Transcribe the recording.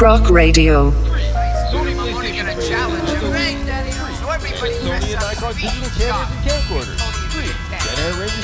Croc Radio. Sony and Nikon digital cameras and camcorders. Free. Dead Air Ranger